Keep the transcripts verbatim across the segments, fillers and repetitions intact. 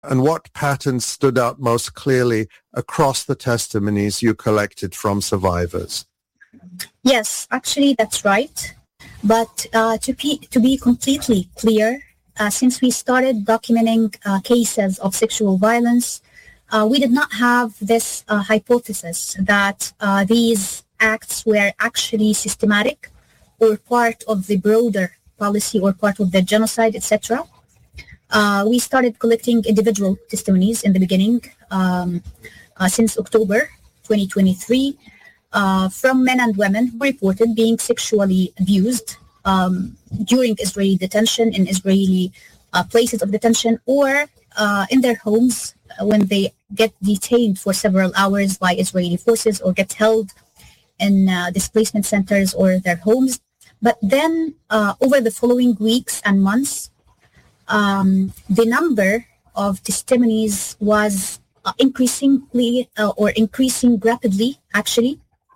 And what patterns stood out most clearly across the testimonies you collected from survivors? Yes, actually, that's right. But uh, to, be, to be completely clear, uh, since we started documenting uh, cases of sexual violence, uh, we did not have this uh, hypothesis that uh, these acts were actually systematic or part of the broader policy or part of the genocide, et cetera. Uh, we started collecting individual testimonies in the beginning um, uh, since October twenty twenty-three uh, from men and women who reported being sexually abused um, during Israeli detention in Israeli uh, places of detention or uh, in their homes when they get detained for several hours by Israeli forces or get held in uh, displacement centers or their homes. But then uh, over the following weeks and months, Um, the number of testimonies was uh, increasingly uh, or increasing rapidly, actually.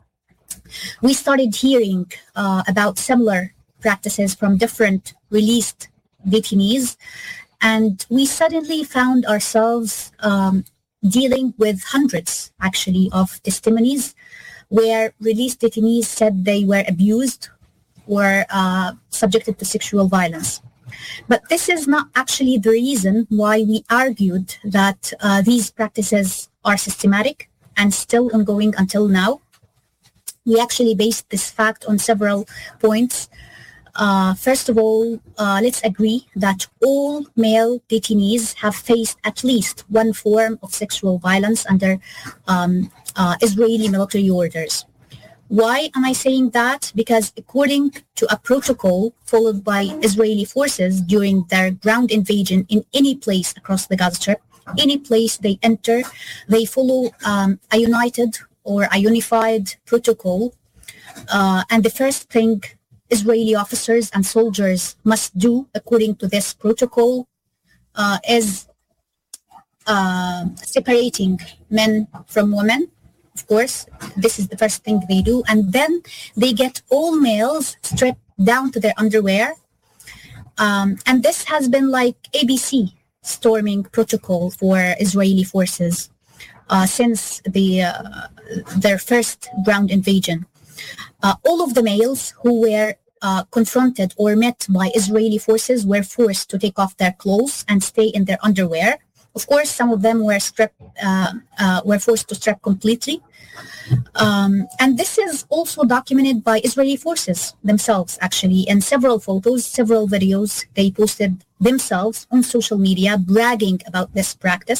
We started hearing uh, about similar practices from different released detainees, and we suddenly found ourselves um, dealing with hundreds, actually, of testimonies where released detainees said they were abused or uh, subjected to sexual violence. But this is not actually the reason why we argued that uh, these practices are systematic and still ongoing until now. We actually based this fact on several points. Uh, first of all, uh, let's agree that all male detainees have faced at least one form of sexual violence under um, uh, Israeli military orders. Why am I saying that? Because according to a protocol followed by Israeli forces during their ground invasion in any place across the Gaza Strip, any place they enter, they follow um, a united or a unified protocol. Uh, and the first thing Israeli officers and soldiers must do according to this protocol uh, is uh, separating men from women. Of course, this is the first thing they do. And then they get all males stripped down to their underwear. Um, and this has been like A B C storming protocol for Israeli forces uh, since the uh, their first ground invasion. Uh, all of the males who were uh, confronted or met by Israeli forces were forced to take off their clothes and stay in their underwear. Of course, some of them were stripped, uh, uh, were forced to strip completely. Um, and this is also documented by Israeli forces themselves, actually, in several photos, several videos they posted themselves on social media bragging about this practice.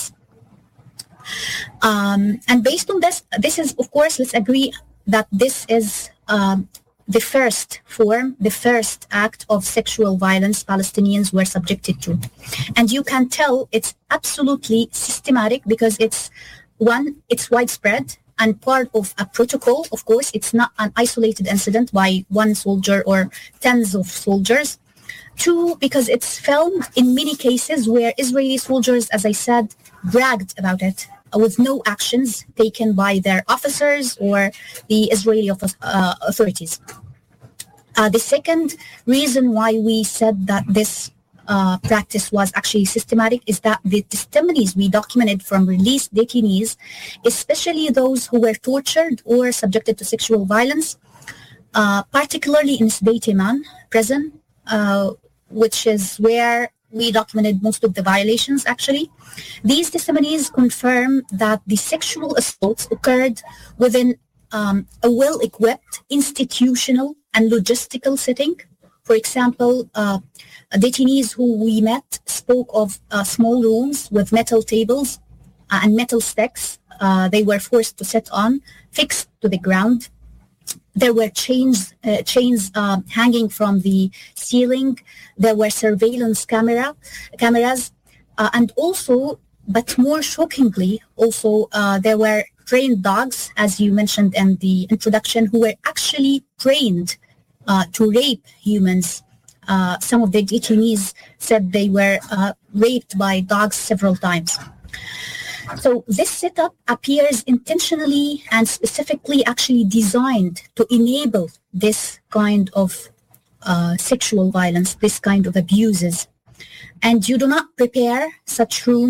Um, and based on this, this is, of course, let's agree that this is um, the first form, the first act of sexual violence Palestinians were subjected to. And you can tell it's absolutely systematic because it's, one, it's widespread and part of a protocol. Of course, it's not an isolated incident by one soldier or tens of soldiers. Two, because it's filmed in many cases where Israeli soldiers, as I said, bragged about it with no actions taken by their officers or the Israeli uh, authorities. Uh, the second reason why we said that this uh, practice was actually systematic is that the testimonies we documented from released detainees, especially those who were tortured or subjected to sexual violence, uh, particularly in Sdeit Iman prison, uh, which is where we documented most of the violations, actually. These testimonies confirm that the sexual assaults occurred within um, a well-equipped institutional and logistical setting. For example, uh, detainees who we met spoke of uh, small rooms with metal tables uh, and metal sticks uh, they were forced to sit on, fixed to the ground. There were chains, uh, chains uh, hanging from the ceiling. There were surveillance camera, cameras. Uh, and also, but more shockingly, also, uh, there were trained dogs, as you mentioned in the introduction, who were actually trained uh, to rape humans. Uh, some of the detainees said they were uh, raped by dogs several times. So this setup appears intentionally and specifically actually designed to enable this kind of uh, sexual violence, this kind of abuses. And you do not prepare such rooms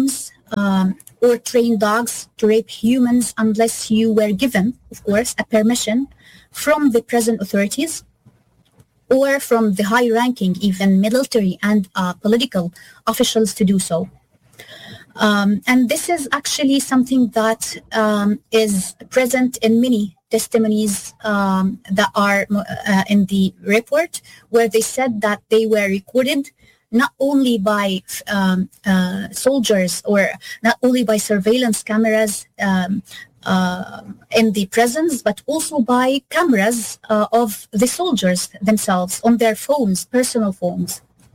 um, or train dogs to rape humans unless you were given, of course, a permission from the present authorities or from the high-ranking, even military and uh, political officials to do so. Um, and this is actually something that um, is present in many testimonies um, that are uh, in the report, where they said that they were recorded not only by um, uh, soldiers or not only by surveillance cameras um, uh, in the prisons, but also by cameras uh, of the soldiers themselves on their phones, personal phones.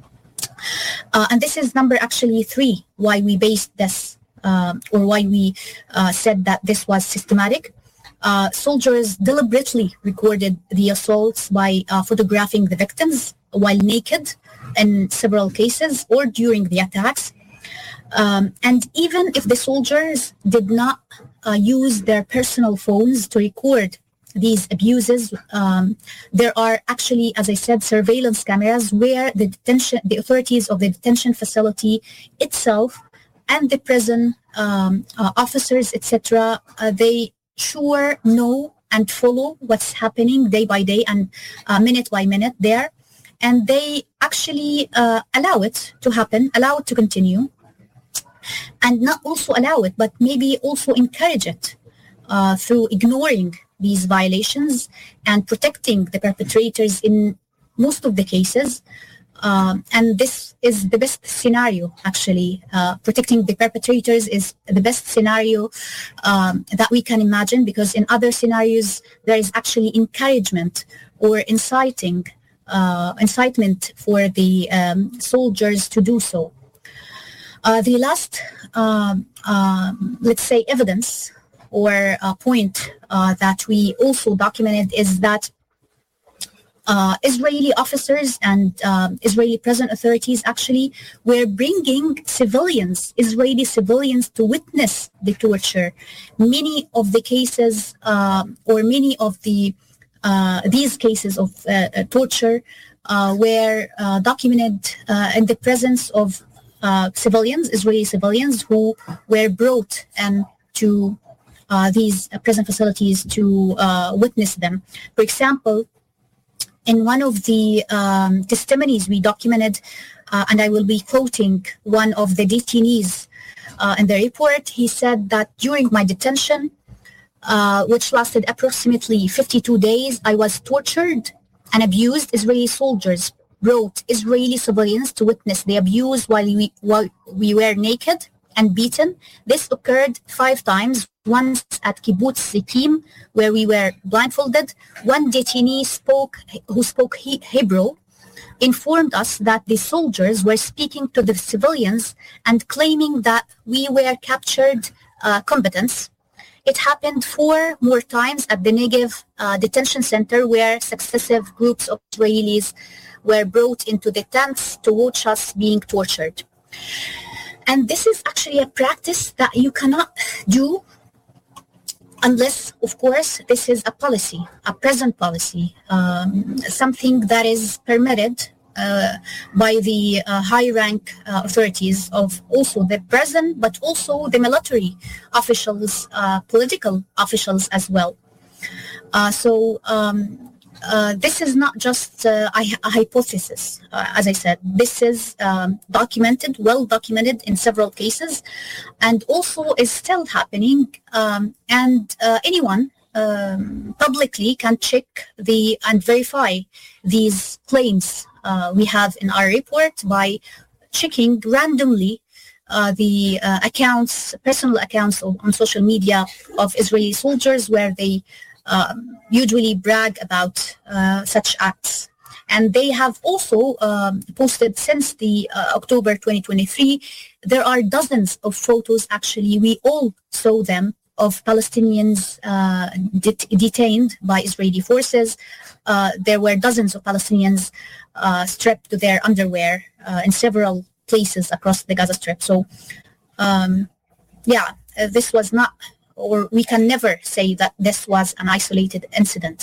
Uh, and this is number actually three, why we based this, um, or why we uh, said that this was systematic. Uh, soldiers deliberately recorded the assaults by uh, photographing the victims while naked in several cases or during the attacks. Um, and even if the soldiers did not uh, use their personal phones to record these abuses, um, there are actually, as I said, surveillance cameras where the detention, the authorities of the detention facility itself and the prison um, uh, officers, et cetera, uh, they sure know and follow what's happening day by day and uh, minute by minute there. And they actually uh, allow it to happen, allow it to continue, and not also allow it, but maybe also encourage it uh, through ignoring these violations and protecting the perpetrators in most of the cases. Um, and this is the best scenario, actually. Uh, protecting the perpetrators is the best scenario um, that we can imagine, because in other scenarios, there is actually encouragement or inciting, uh, incitement for the um, soldiers to do so. Uh, the last, uh, uh, let's say, evidence or a point uh, that we also documented is that uh, Israeli officers and um, Israeli present authorities actually were bringing civilians, Israeli civilians, to witness the torture. Many of the cases uh, or many of the uh, these cases of uh, torture uh, were uh, documented uh, in the presence of uh, civilians, Israeli civilians, who were brought and to Uh, these uh, prison facilities to uh, witness them. For example, in one of the um, testimonies we documented, uh, and I will be quoting one of the detainees uh, in the report, he said that during my detention, uh, which lasted approximately fifty-two days, I was tortured and abused. Israeli soldiers brought Israeli civilians to witness the abuse while we, while we were naked and beaten. This occurred five times, once at Kibbutz Zikim, where we were blindfolded. One detainee spoke, who spoke he- Hebrew, informed us that the soldiers were speaking to the civilians and claiming that we were captured uh, combatants. It happened four more times at the Negev uh, detention center, where successive groups of Israelis were brought into the tents to watch us being tortured. And this is actually a practice that you cannot do unless, of course, this is a policy, a present policy, um, something that is permitted uh, by the uh, high-rank uh, authorities of also the present, but also the military officials, uh, political officials as well. Uh, so um, uh, this is not just uh, a, a hypothesis, uh, as I said. This is um, documented, well documented in several cases, and also is still happening. Um, and uh, anyone um, publicly can check the and verify these claims uh, we have in our report by checking randomly uh, the uh, accounts, personal accounts of, on social media of Israeli soldiers, where they Um, usually brag about uh, such acts. And they have also um, posted since the uh, October twenty twenty-three, there are dozens of photos, actually, we all saw them, of Palestinians uh, det- detained by Israeli forces. Uh, there were dozens of Palestinians uh, stripped to their underwear uh, in several places across the Gaza Strip. So, um, yeah, uh, this was not, or we can never say that this was an isolated incident.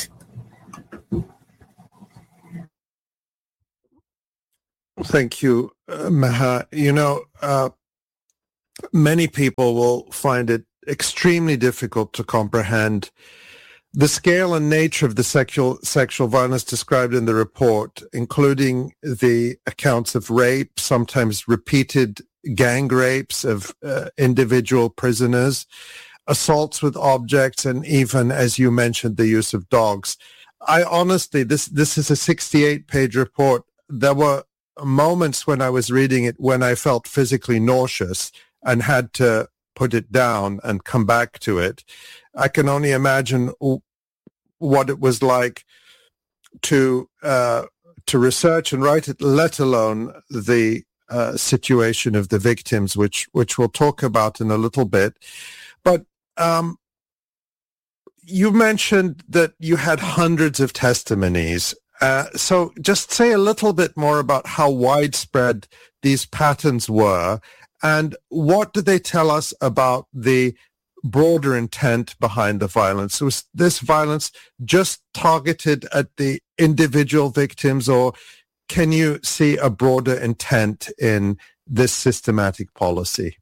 Thank you, uh, Maha. You know, uh, many people will find it extremely difficult to comprehend the scale and nature of the sexual sexual violence described in the report, including the accounts of rape, sometimes repeated gang rapes of uh, individual prisoners, assaults with objects, and even, as you mentioned, the use of dogs. I honestly, this this is a sixty-eight page report. There were moments when I was reading it when I felt physically nauseous and had to put it down and come back to it. I can only imagine what it was like to uh, to research and write it, let alone the uh, situation of the victims, which which we'll talk about in a little bit. But um, you mentioned that you had hundreds of testimonies. Uh, so just say a little bit more about how widespread these patterns were, and what do they tell us about the broader intent behind the violence? Was this violence just targeted at the individual victims, or can you see a broader intent in this systematic policy?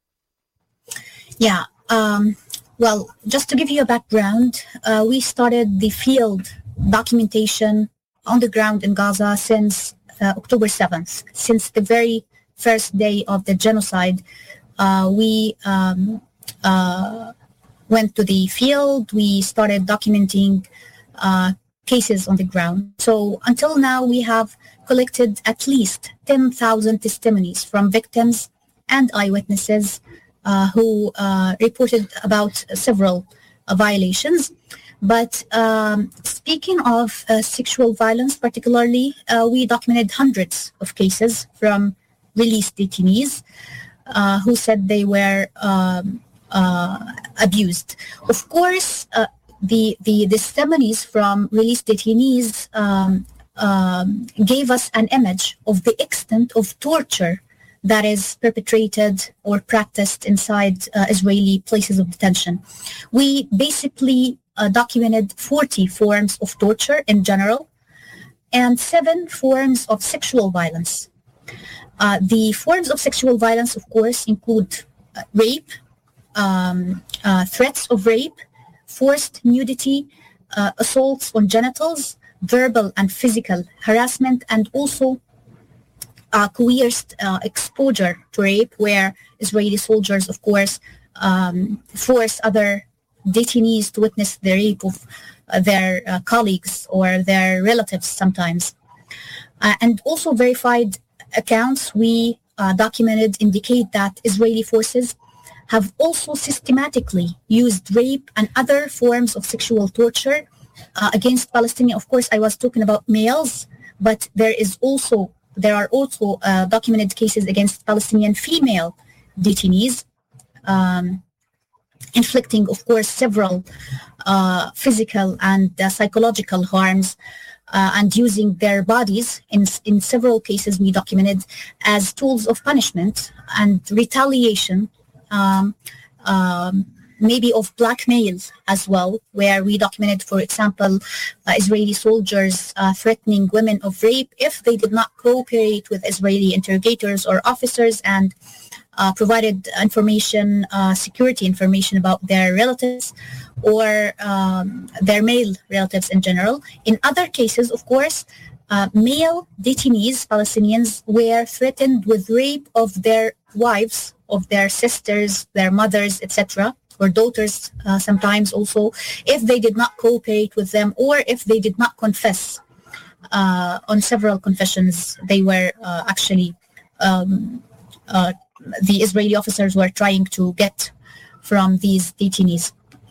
Yeah. Um, well, just to give you a background, uh, we started the field documentation on the ground in Gaza since uh, October seventh, since the very first day of the genocide. Uh, we um, uh, went to the field. We started documenting uh, cases on the ground. So until now, we have collected at least ten thousand testimonies from victims and eyewitnesses uh, who uh, reported about several uh, violations. But um, speaking of uh, sexual violence particularly, uh, we documented hundreds of cases from released detainees uh, who said they were um, uh, abused. Of course, uh, the, the testimonies from released detainees um, um, gave us an image of the extent of torture that is perpetrated or practiced inside uh, Israeli places of detention. We basically uh, documented forty forms of torture in general and seven forms of sexual violence. Uh, the forms of sexual violence, of course, include uh, rape, um, uh, threats of rape, forced nudity, uh, assaults on genitals, verbal and physical harassment, and also uh, coerced uh, exposure to rape, where Israeli soldiers, of course, um, force other detainees to witness the rape of uh, their uh, colleagues or their relatives sometimes. Uh, and also verified accounts we uh, documented indicate that Israeli forces have also systematically used rape and other forms of sexual torture uh, against Palestinians. Of course, I was talking about males, but there is also there are also uh, documented cases against Palestinian female detainees, um, inflicting, of course, several uh, physical and uh, psychological harms, uh, and using their bodies in in several cases we documented as tools of punishment and retaliation. Um, um, maybe of blackmail as well, where we documented, for example, uh, Israeli soldiers uh, threatening women of rape if they did not cooperate with Israeli interrogators or officers and uh, provided information, uh, security information about their relatives or um, their male relatives in general. In other cases, of course, uh, male detainees, Palestinians, were threatened with rape of their wives, of their sisters, their mothers, et cetera, or daughters uh, sometimes also, if they did not cooperate with them or if they did not confess. Uh, on several confessions, they were uh, actually, um, uh, the Israeli officers were trying to get from these detainees.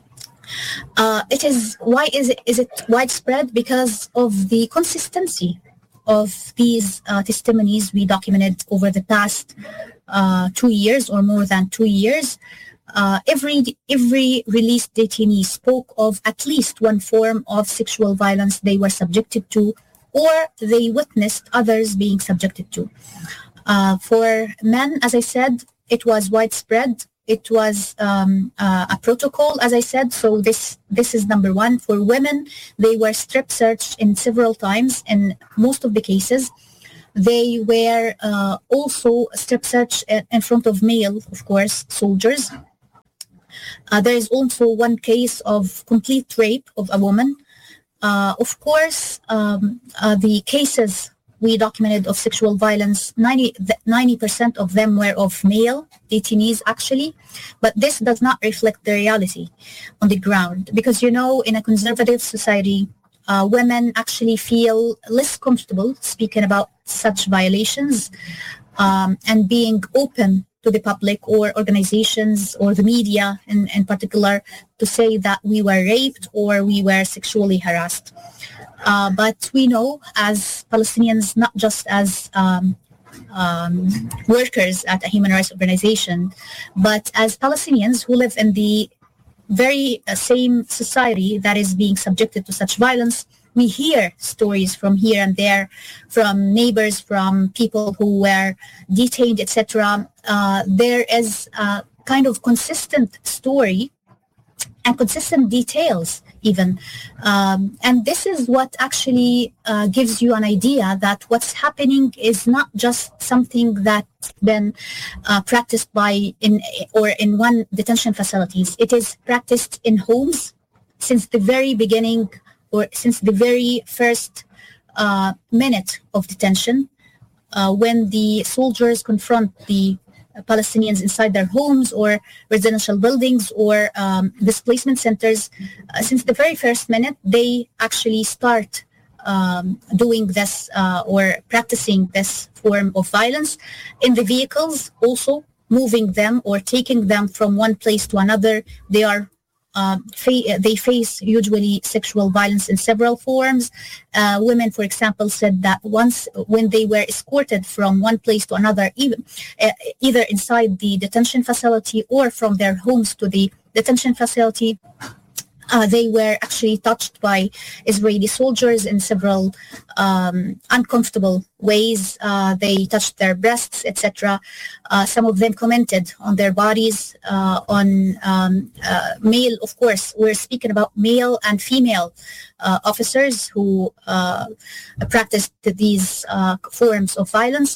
Uh, it is, why is it, is it widespread? Because of the consistency of these uh, testimonies we documented over the past uh, two years or more than two years. Uh, every every released detainee spoke of at least one form of sexual violence they were subjected to or they witnessed others being subjected to. Uh, for men, as I said, it was widespread. It was um, uh, a protocol, as I said, so this, this is number one. For women, they were strip searched in several times in most of the cases. They were uh, also strip searched in front of male, of course, soldiers. Uh, there is also one case of complete rape of a woman. Uh, of course, um, uh, the cases we documented of sexual violence, ninety percent of them were of male detainees actually, but this does not reflect the reality on the ground because, you know, in a conservative society, uh, women actually feel less comfortable speaking about such violations um, and being open to the public or organizations or the media in, in particular to say that we were raped or we were sexually harassed. Uh, but we know as Palestinians, not just as um, um, workers at a human rights organization, but as Palestinians who live in the very uh, same society that is being subjected to such violence, we hear stories from here and there, from neighbors, from people who were detained, et cetera. Uh, there is a kind of consistent story and consistent details even. Um, and this is what actually uh, gives you an idea that what's happening is not just something that's been uh, practiced by in or in one detention facilities. It is practiced in homes since the very beginning or since the very first uh, minute of detention, uh, when the soldiers confront the Palestinians inside their homes or residential buildings or um, displacement centers, uh, since the very first minute, they actually start um, doing this uh, or practicing this form of violence in the vehicles, also moving them or taking them from one place to another. They are Uh, fa- they face usually sexual violence in several forms. Uh, women, for example, said that once when they were escorted from one place to another, even, uh, either inside the detention facility or from their homes to the detention facility, Uh, they were actually touched by Israeli soldiers in several um, uncomfortable ways. Uh, they touched their breasts, et cetera. Uh, some of them commented on their bodies, uh, on um, uh, male, of course. We're speaking about male and female uh, officers who uh, practiced these uh, forms of violence.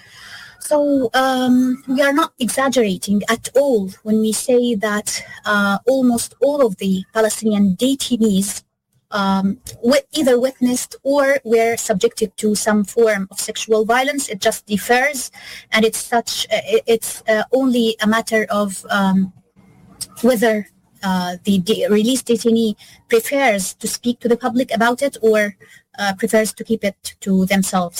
So um, we are not exaggerating at all when we say that uh, almost all of the Palestinian detainees um, w- either witnessed or were subjected to some form of sexual violence. It just differs, and it's such. Uh, it's uh, only a matter of um, whether uh, the de- released detainee prefers to speak to the public about it or uh, prefers to keep it to themselves.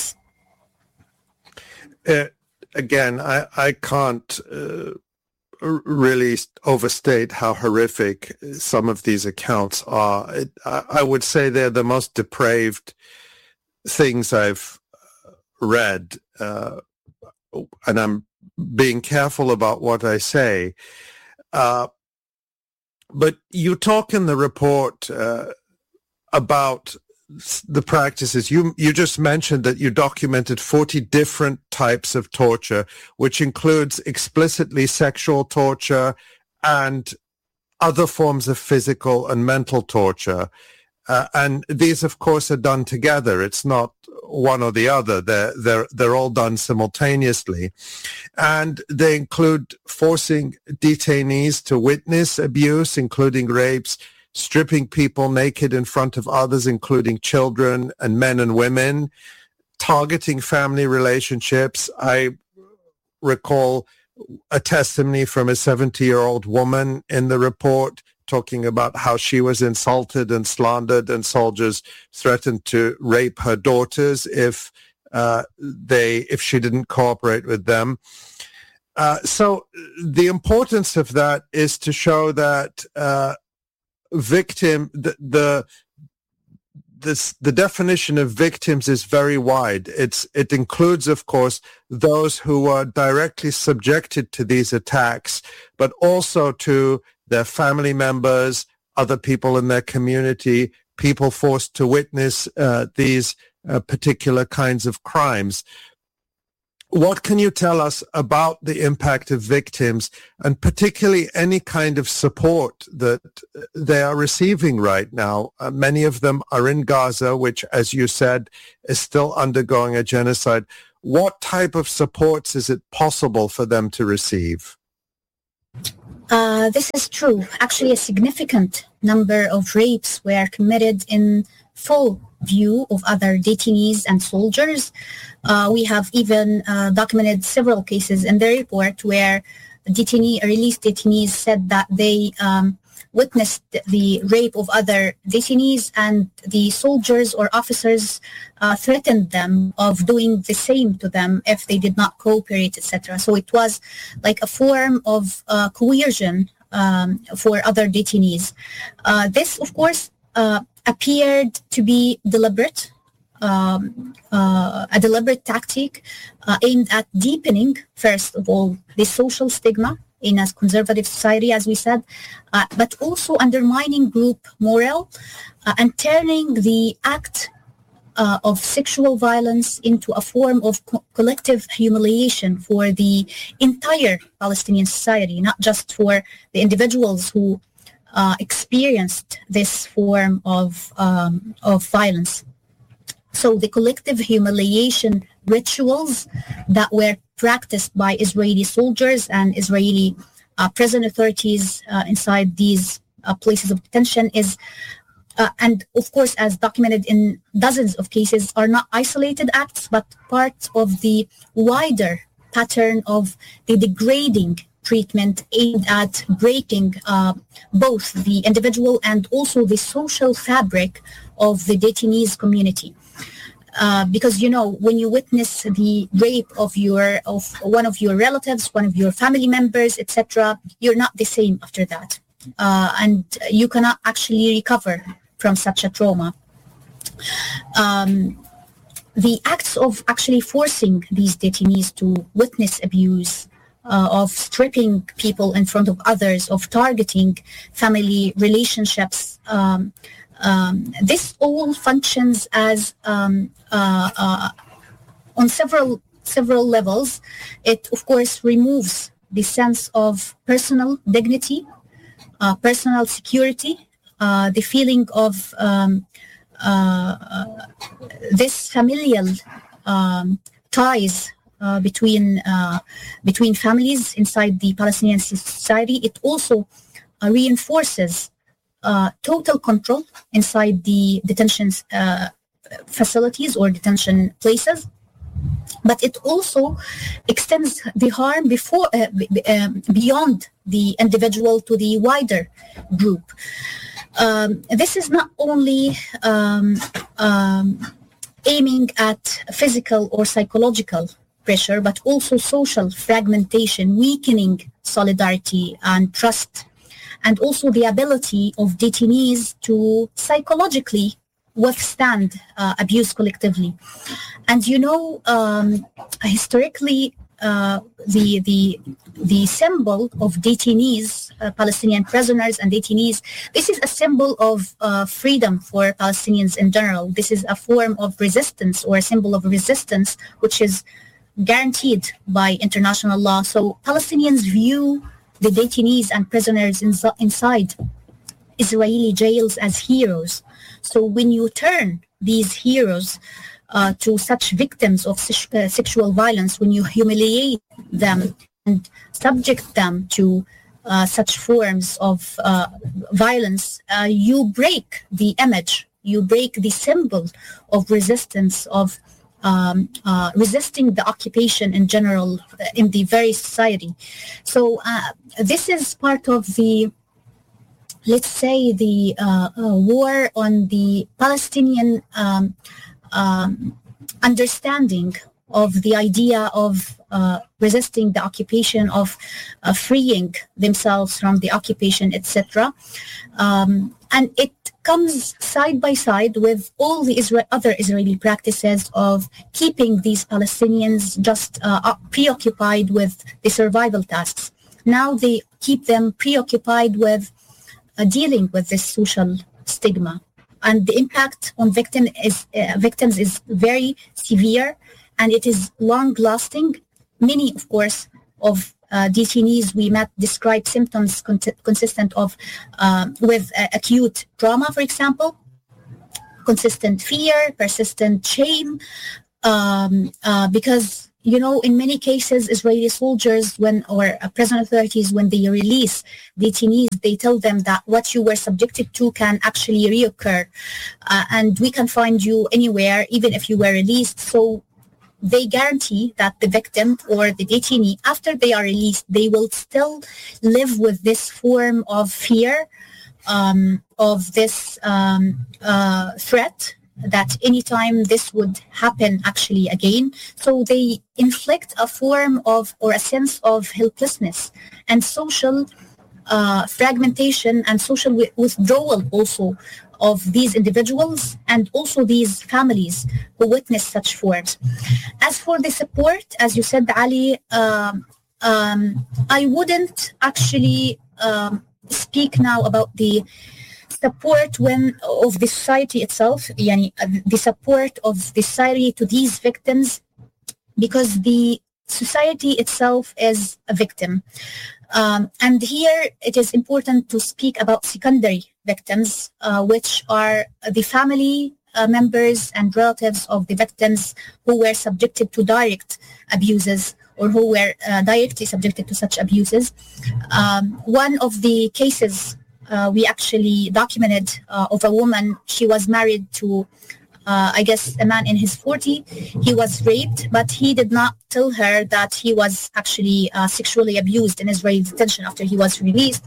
Uh- Again, I, I can't uh, really overstate how horrific some of these accounts are. It, I, I would say they're the most depraved things I've read, uh, and I'm being careful about what I say. Uh, but you talk in the report uh, about the practices. You you just mentioned that you documented forty different types of torture, which includes explicitly sexual torture and other forms of physical and mental torture. Uh, and these, of course, are done together. It's not one or the other. They're, they're, they're all done simultaneously. And they include forcing detainees to witness abuse, including rapes, stripping people naked in front of others, including children and men and women, targeting family relationships. I recall a testimony from a seventy-year-old woman in the report talking about how she was insulted and slandered, and soldiers threatened to rape her daughters if uh, they if she didn't cooperate with them. Uh, so the importance of that is to show that uh, victim the, the this the definition of victims is very wide. It's it includes, of course, those who are directly subjected to these attacks, but also to their family members, other people in their community, people forced to witness uh, these uh, particular kinds of crimes. what can you tell us about the impact of victims, and particularly any kind of support that they are receiving right now? Uh, many of them are in Gaza, which, as you said, is still undergoing a genocide. What type of supports is it possible for them to receive? Uh, this is true. Actually, a significant number of rapes were committed in full view of other detainees and soldiers. Uh, we have even uh, documented several cases in the report where detainee, released detainees said that they um, witnessed the rape of other detainees, and the soldiers or officers uh, threatened them of doing the same to them if they did not cooperate, et cetera. So it was like a form of uh, coercion um, for other detainees. Uh, this, of course, uh, appeared to be deliberate, um, uh, a deliberate tactic uh, aimed at deepening, first of all, the social stigma in a conservative society, as we said, uh, but also undermining group morale uh, and turning the act uh, of sexual violence into a form of co- collective humiliation for the entire Palestinian society, not just for the individuals who Uh, experienced this form of um, of violence. So the collective humiliation rituals that were practiced by Israeli soldiers and Israeli uh, prison authorities uh, inside these uh, places of detention is, uh, and of course, as documented in dozens of cases, are not isolated acts, but part of the wider pattern of the degrading treatment aimed at breaking uh, both the individual and also the social fabric of the detainees community. Uh, because, you know, when you witness the rape of your of one of your relatives, one of your family members, et cetera, you're not the same after that, uh, and you cannot actually recover from such a trauma. Um, the acts of actually forcing these detainees to witness abuse, Uh, of stripping people in front of others, of targeting family relationships. Um, um, this all functions as um, uh, uh, on several several levels. It, of course, removes the sense of personal dignity, uh, personal security, uh, the feeling of um, uh, this familial um, ties Uh, between uh, between families inside the Palestinian society. It also uh, reinforces uh, total control inside the detention uh, facilities or detention places. But it also extends the harm before uh, b- um, beyond the individual to the wider group. Um, this is not only um, um, aiming at physical or psychological pressure, but also social fragmentation, weakening solidarity and trust, and also the ability of detainees to psychologically withstand uh, abuse collectively. And you know, um, historically, uh, the the the symbol of detainees, uh, Palestinian prisoners and detainees, this is a symbol of uh, freedom for Palestinians in general. This is a form of resistance, or a symbol of resistance, which is guaranteed by international law. So Palestinians view the detainees and prisoners in, inside Israeli jails as heroes. So when you turn these heroes uh, to such victims of se- uh, sexual violence, when you humiliate them and subject them to uh, such forms of uh, violence, uh, you break the image, you break the symbol of resistance, of Um, uh, resisting the occupation in general uh, in the very society. So uh, this is part of the, let's say, the uh, uh, war on the Palestinian um, um, understanding of the idea of uh, resisting the occupation, of uh, freeing themselves from the occupation, et cetera. Um, and it comes side by side with all the Isra- other Israeli practices of keeping these Palestinians just uh, preoccupied with the survival tasks. Now they keep them preoccupied with uh, dealing with this social stigma. And the impact on victim is, uh, victims is very severe and it is long-lasting. Many, of course, of uh, detainees we met describe symptoms con- consistent of uh, with uh, acute trauma, for example, consistent fear, persistent shame, um, uh, because, you know, in many cases, Israeli soldiers, when or uh, prison authorities, when they release detainees, they tell them that what you were subjected to can actually reoccur, uh, and we can find you anywhere, even if you were released. So they guarantee that the victim or the detainee, after they are released, they will still live with this form of fear, um, of this um, uh, threat, that anytime this would happen actually again. So they inflict a form of or a sense of helplessness and social uh, fragmentation and social wi- withdrawal also of these individuals and also these families who witness such forms. As for the support, as you said, Ali, um, um, I wouldn't actually um, speak now about the support when of the society itself, yani, uh, the support of the society to these victims, because the society itself is a victim. Um, and here it is important to speak about secondary victims, uh, which are the family uh, members and relatives of the victims who were subjected to direct abuses or who were uh, directly subjected to such abuses. Um, one of the cases uh, we actually documented uh, of a woman, she was married to Uh, I guess a man in his forties. He was raped, but he did not tell her that he was actually uh, sexually abused in Israeli detention after he was released.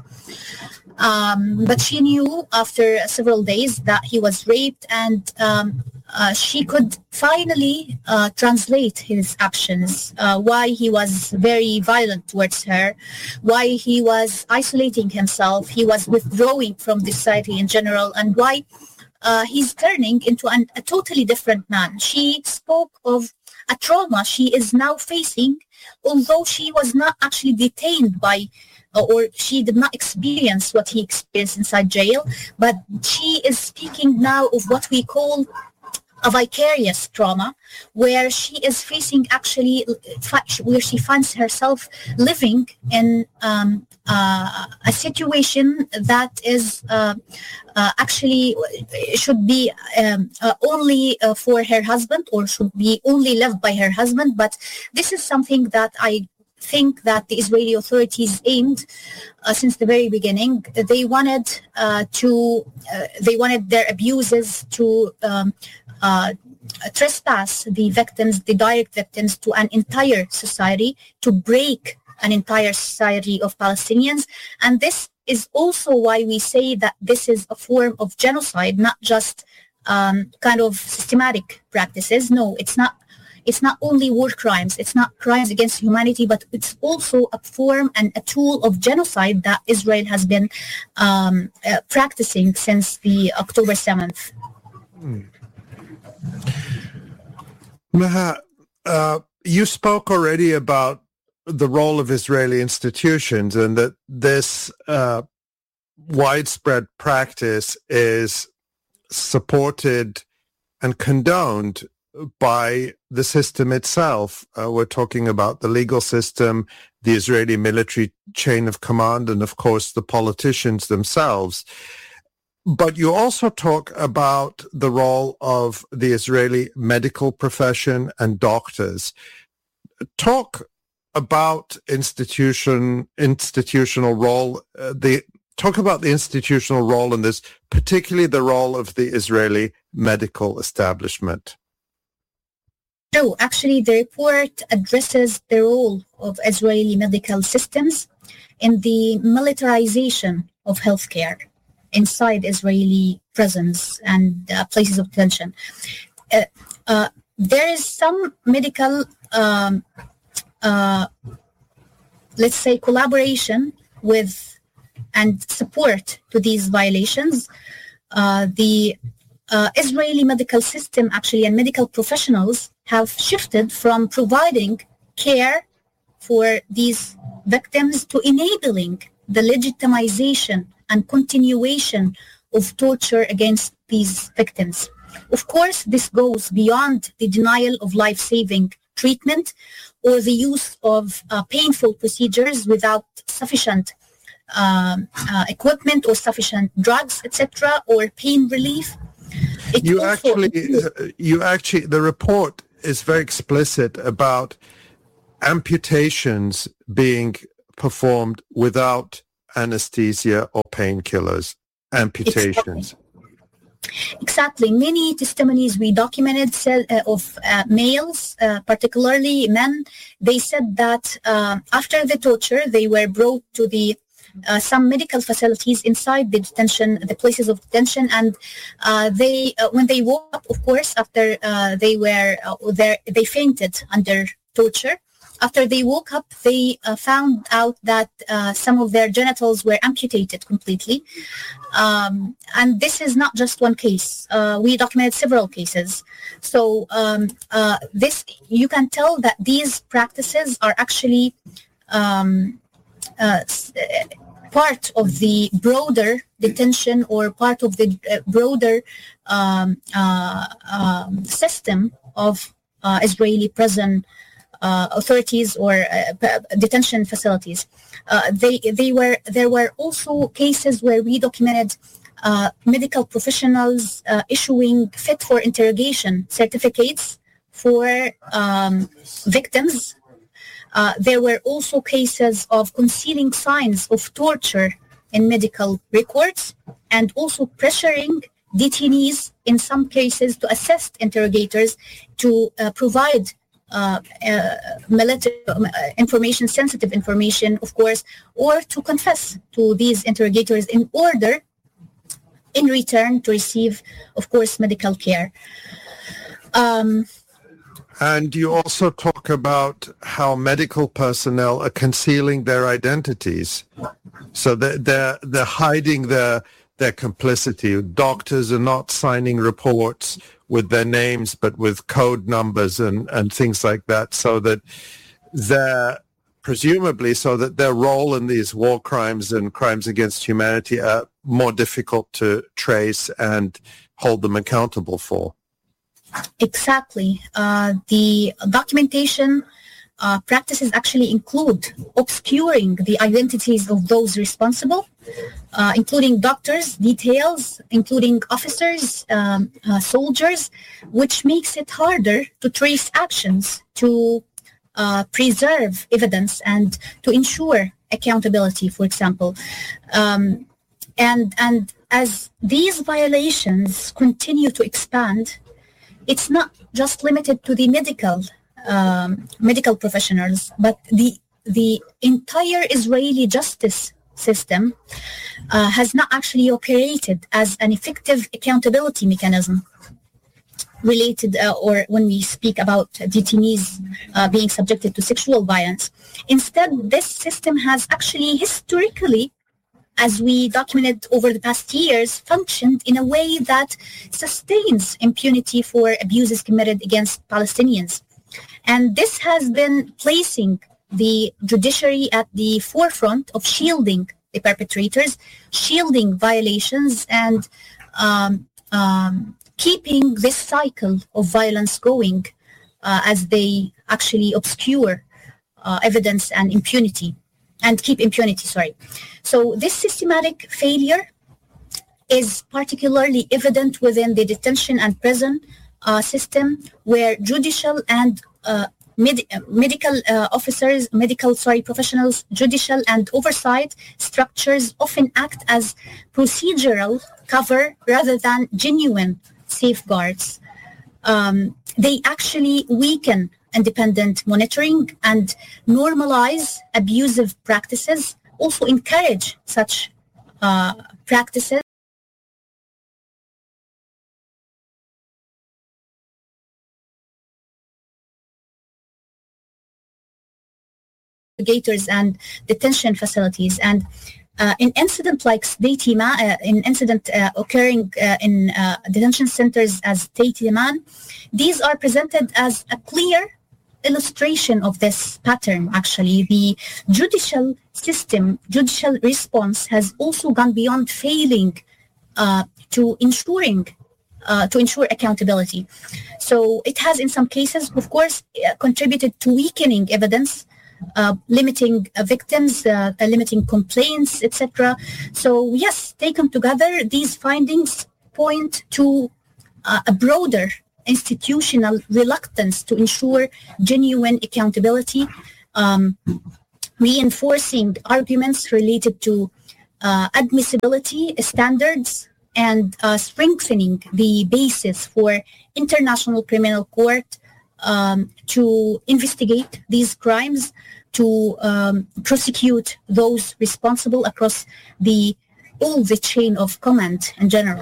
Um, but she knew after several days that he was raped, and um, uh, she could finally uh, translate his actions, uh, why he was very violent towards her, why he was isolating himself, he was withdrawing from the society in general, and why Uh, he's turning into an, a totally different man. She spoke of a trauma she is now facing, although she was not actually detained by, uh, or she did not experience what he experienced inside jail, but she is speaking now of what we call a vicarious trauma, where she is facing actually, where she finds herself living in um, uh, a situation that is uh, uh, actually should be um, uh, only uh, for her husband, or should be only lived by her husband. But this is something that I think that the Israeli authorities aimed uh, since the very beginning. They wanted uh, to, uh, they wanted their abuses to um, Uh, trespass the victims, the direct victims, to an entire society, to break an entire society of Palestinians. And this is also why we say that this is a form of genocide, not just um, kind of systematic practices. No, it's not. It's not only war crimes. It's not crimes against humanity, but it's also a form and a tool of genocide that Israel has been um, uh, practicing since the October seventh. Mm. Maha, uh, you spoke already about the role of Israeli institutions, and that this uh, widespread practice is supported and condoned by the system itself. Uh, we're talking about the legal system, the Israeli military chain of command, and of course the politicians themselves. But you also talk about the role of the Israeli medical profession and doctors. Talk about institution, institutional role. Uh, the talk about the institutional role in this, particularly the role of the Israeli medical establishment. No, actually, the report addresses the role of Israeli medical systems in the militarization of healthcare inside Israeli prisons and uh, places of detention. Uh, uh, there is some medical, um, uh, let's say, collaboration with and support to these violations. Uh, the uh, Israeli medical system actually and medical professionals have shifted from providing care for these victims to enabling the legitimization and continuation of torture against these victims. Of course, this goes beyond the denial of life-saving treatment or the use of uh, painful procedures without sufficient um, uh, equipment or sufficient drugs, et cetera, or pain relief. It You also actually, includes- you actually, the report is very explicit about amputations being performed without anesthesia or painkillers. Amputations. Exactly. Exactly. Many testimonies we documented said, uh, of uh, males, uh, particularly men, they said that uh, after the torture, they were brought to the uh, some medical facilities inside the detention, the places of detention, and uh, they, uh, when they woke up, of course, after uh, they were uh, there, they fainted under torture. After they woke up, they uh, found out that uh, some of their genitals were amputated completely. Um, and this is not just one case. Uh, we documented several cases. So um, uh, this, you can tell that these practices are actually um, uh, part of the broader detention or part of the uh, broader um, uh, um, system of uh, Israeli prison Uh, authorities or uh, detention facilities. Uh, they they were there were also cases where we documented uh, medical professionals uh, issuing fit for interrogation certificates for um, victims. Uh, there were also cases of concealing signs of torture in medical records and also pressuring detainees in some cases to assist interrogators to uh, provide Uh, uh, military uh, information, sensitive information, of course, or to confess to these interrogators in order, in return, to receive, of course, medical care. Um, And you also talk about how medical personnel are concealing their identities. So they're, they're, they're hiding their, their complicity. Doctors are not signing reports with their names, but with code numbers and, and things like that, so that they're presumably so that their role in these war crimes and crimes against humanity are more difficult to trace and hold them accountable for. Exactly. Uh, the documentation uh, practices actually include obscuring the identities of those responsible, uh, including doctors, details, including officers, um, uh, soldiers, which makes it harder to trace actions, to uh, preserve evidence, and to ensure accountability, for example. Um, and, and as these violations continue to expand, it's not just limited to the medical um, medical professionals, but the the entire Israeli justice system uh, has not actually operated as an effective accountability mechanism related, uh, or when we speak about detainees uh, being subjected to sexual violence. Instead, this system has actually historically, as we documented over the past years, functioned in a way that sustains impunity for abuses committed against Palestinians. And this has been placing the judiciary at the forefront of shielding the perpetrators, shielding violations, and um, um, keeping this cycle of violence going uh, as they actually obscure uh, evidence and impunity, and keep impunity, sorry. So this systematic failure is particularly evident within the detention and prison uh, system, where judicial and uh, med- medical uh, officers, medical, sorry, professionals, judicial and oversight structures often act as procedural cover rather than genuine safeguards. Um, they actually weaken independent monitoring and normalize abusive practices, also encourage such uh, practices. And detention facilities. And uh, in incident like Sdei Timan, uh, in incident uh, occurring uh, in uh, detention centers as Sdei Timan, these are presented as a clear illustration of this pattern. Actually, the judicial system, judicial response has also gone beyond failing uh, to ensuring uh, to ensure accountability. So it has, in some cases, of course, uh, contributed to weakening evidence, uh, limiting uh, victims, uh, uh, limiting complaints, et cetera. So yes, taken together, these findings point to uh, a broader institutional reluctance to ensure genuine accountability, um, reinforcing arguments related to uh, admissibility standards and uh, strengthening the basis for International Criminal Court um, to investigate these crimes, to um, prosecute those responsible across the all the chain of command in general.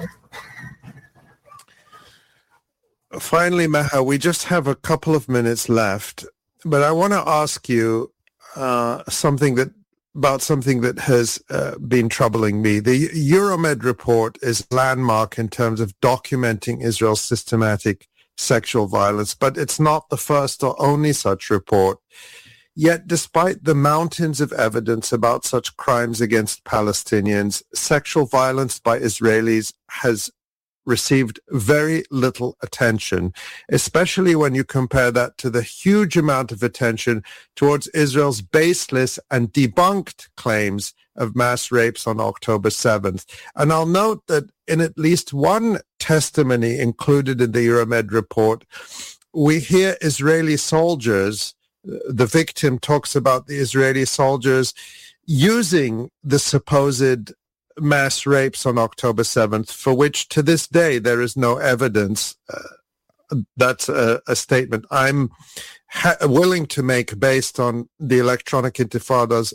Finally, Maha, we just have a couple of minutes left, but I want to ask you uh, something that about something that has uh, been troubling me. The Euromed report is landmark in terms of documenting Israel's systematic sexual violence, but it's not the first or only such report. Yet, despite the mountains of evidence about such crimes against Palestinians, sexual violence by Israelis has received very little attention, especially when you compare that to the huge amount of attention towards Israel's baseless and debunked claims of mass rapes on October seventh. And I'll note that in at least one testimony included in the Euromed report, we hear Israeli soldiers, the victim talks about the Israeli soldiers using the supposed mass rapes on October seventh, for which to this day there is no evidence. Uh, that's a, a statement I'm ha- willing to make based on the Electronic Intifada's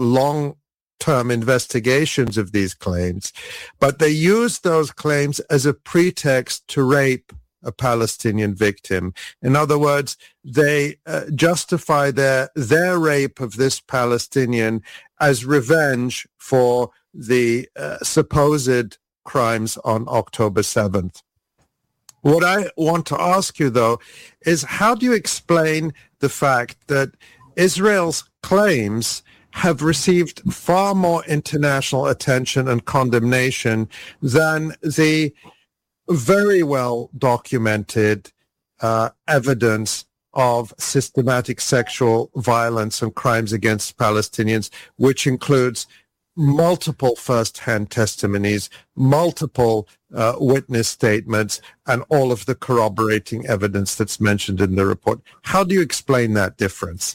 long-term investigations of these claims. But they use those claims as a pretext to rape a Palestinian victim. In other words, they uh, justify their their rape of this Palestinian as revenge for the uh, supposed crimes on October seventh. What I want to ask you, though, is how do you explain the fact that Israel's claims have received far more international attention and condemnation than the very well documented uh, evidence of systematic sexual violence and crimes against Palestinians, which includes multiple first-hand testimonies, multiple uh, witness statements, and all of the corroborating evidence that's mentioned in the report? How do you explain that difference?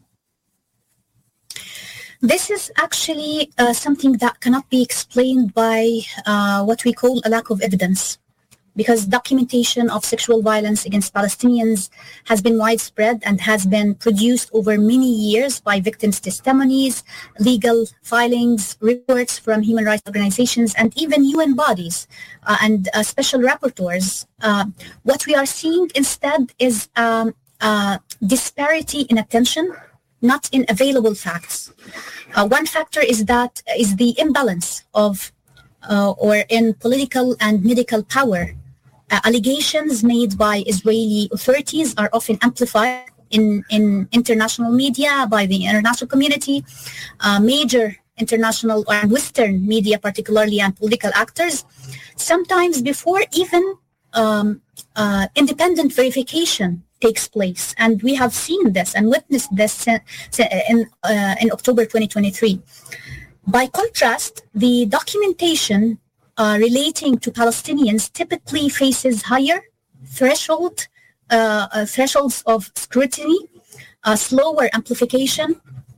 This is actually uh, something that cannot be explained by uh, what we call a lack of evidence, because documentation of sexual violence against Palestinians has been widespread and has been produced over many years by victims' testimonies, legal filings, reports from human rights organizations, and even U N bodies uh, and uh, special rapporteurs. Uh, what we are seeing instead is um, uh, disparity in attention, not in available facts. Uh, one factor is that is the imbalance of uh, or in political and medical power. Uh, allegations made by Israeli authorities are often amplified in, in international media by the international community. Uh, major international and Western media, particularly, and political actors, sometimes before even um, uh, independent verification takes place. And we have seen this and witnessed this in, uh, in October twenty twenty-three. By contrast, the documentation Uh, relating to Palestinians typically faces higher threshold uh, uh, thresholds of scrutiny, uh, slower amplification,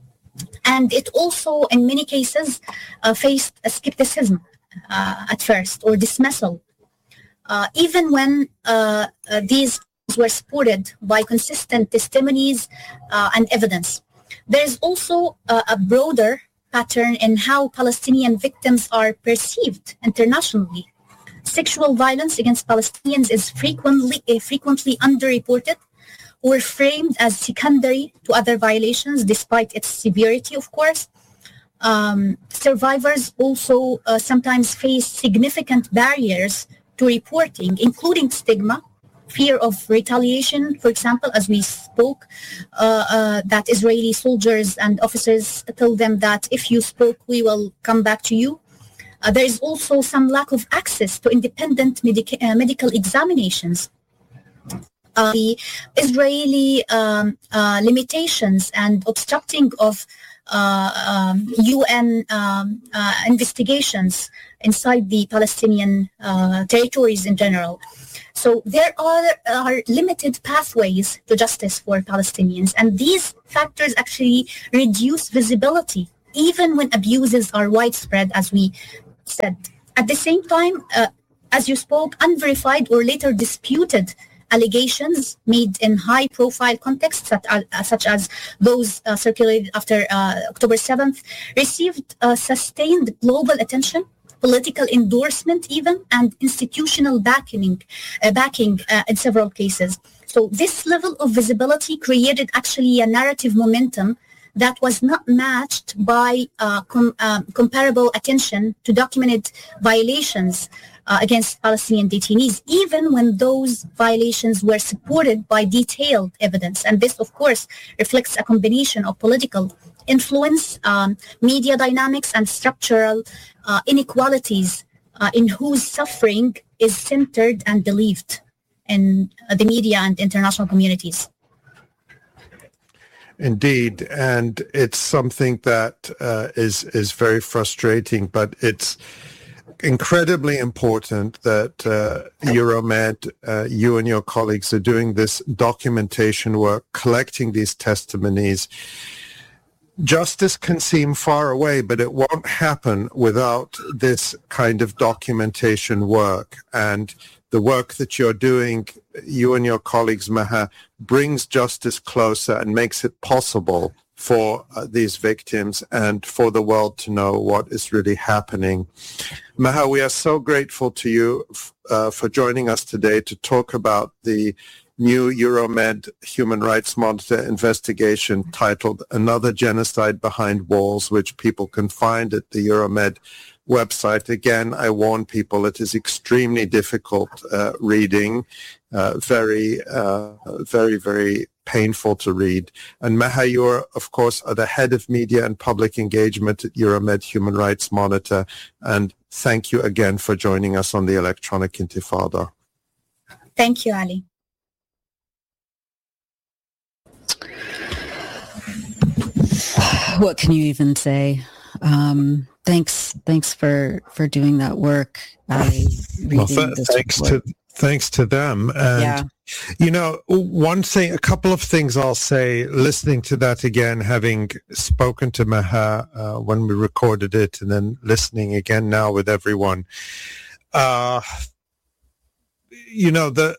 and it also, in many cases, uh, faced a skepticism uh, at first or dismissal, uh, even when uh, uh, these were supported by consistent testimonies uh, and evidence. There is also uh, a broader pattern in how Palestinian victims are perceived internationally. Sexual violence against Palestinians is frequently uh, frequently underreported or framed as secondary to other violations, despite its severity, of course. Um, survivors also uh, sometimes face significant barriers to reporting, including stigma, fear of retaliation, for example, as we spoke, uh, uh, that Israeli soldiers and officers tell them that if you spoke, we will come back to you. Uh, there is also some lack of access to independent medica- uh, medical examinations. Uh, the Israeli um, uh, limitations and obstructing of uh, um, U N um, uh, investigations inside the Palestinian uh, territories in general. So there are, are limited pathways to justice for Palestinians, and these factors actually reduce visibility, even when abuses are widespread, as we said. At the same time, uh, as you spoke, unverified or later disputed allegations made in high-profile contexts, such as, uh, such as those uh, circulated after uh, October seventh, received uh, sustained global attention, political endorsement even, and institutional backing, uh, backing uh, in several cases. So this level of visibility created actually a narrative momentum that was not matched by uh, com- uh, comparable attention to documented violations uh, against Palestinian detainees, even when those violations were supported by detailed evidence. And this, of course, reflects a combination of political influence, um, media dynamics, and structural uh, inequalities uh, in whose suffering is centered and believed in uh, the media and international communities. Indeed, and it's something that uh, is is very frustrating, but it's incredibly important that uh, Euromed, uh, you and your colleagues are doing this documentation work, collecting these testimonies. Justice can seem far away, but it won't happen without this kind of documentation work. And the work that you're doing, you and your colleagues, Maha, brings justice closer and makes it possible for uh, these victims and for the world to know what is really happening. Maha, we are so grateful to you uh, for joining us today to talk about the new Euromed Human Rights Monitor investigation titled Another Genocide Behind Walls, which people can find at the Euromed website. Again, I warn people, it is extremely difficult uh, reading, uh, very, uh, very, very painful to read. And Maha, you are, of course, are the head of media and public engagement at Euromed Human Rights Monitor. And thank you again for joining us on the Electronic Intifada. Thank you, Ali. What can you even say? Um, thanks, thanks for, for doing that work. I well, th- thanks report. to thanks to them. And yeah. you know, one thing, a couple of things I'll say. Listening to that again, having spoken to Maha uh, when we recorded it, and then listening again now with everyone. Uh, you know, the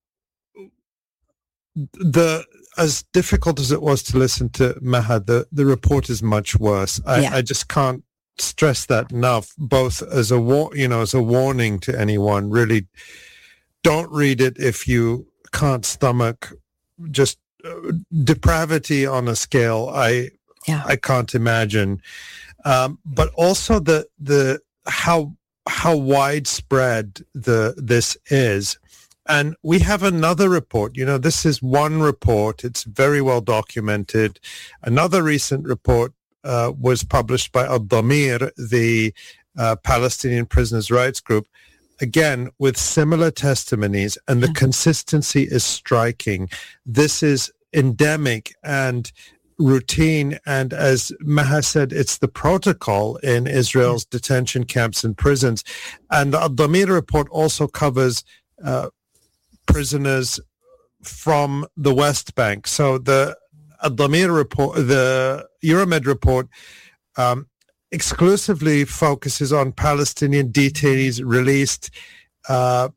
the. As difficult as it was to listen to Maha, the, the report is much worse. I, yeah. I just can't stress that enough, both as a war, you know, as a warning to anyone. Really don't read it if you can't stomach just uh, depravity on a scale I yeah. I can't imagine. Um, but also the the how how widespread the this is. And we have another report. You know, this is one report. It's very well documented. Another recent report uh, was published by Al-Damir, the uh, Palestinian Prisoners' Rights Group, again, with similar testimonies, and the yeah. consistency is striking. This is endemic and routine, and as Maha said, it's the protocol in Israel's yeah. detention camps and prisons. And the Al-Damir report also covers uh, prisoners from the West Bank. So the Al-Damir report, the Euromed report, um, exclusively focuses on Palestinian detainees released uh,